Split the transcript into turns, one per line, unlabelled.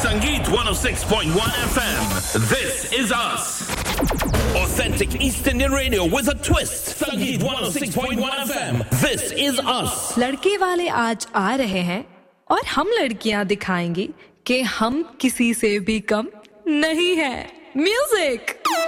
Sangeet 106.1 FM. This is us. Authentic East Indian radio with a twist. Sangeet 106.1 FM. This is us.
लड़के वाले आज आ रहे हैं और हम लड़कियां दिखाएंगी कि हम किसी से भी कम नहीं हैं. म्यूजिक